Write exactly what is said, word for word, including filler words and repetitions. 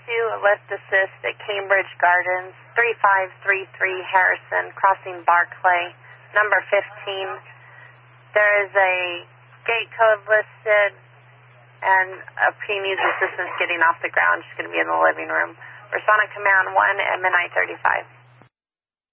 two, a lift assist at Cambridge Gardens, three five three three Harrison, crossing Barclay, number fifteen. There is a gate code listed and a pre-needs assistance getting off the ground. She's going to be in the living room. Respondent Command one, Admin I thirty-five.